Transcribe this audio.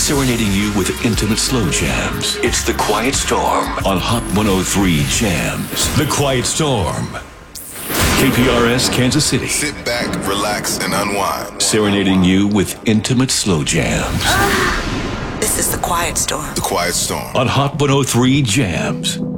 serenading you with intimate slow jams. It's The Quiet Storm on Hot 103 Jams. The Quiet Storm. KPRS Kansas City. Sit back, relax, and unwind. Serenading you with intimate slow jams. This is The Quiet Storm. The Quiet Storm. On Hot 103 Jams.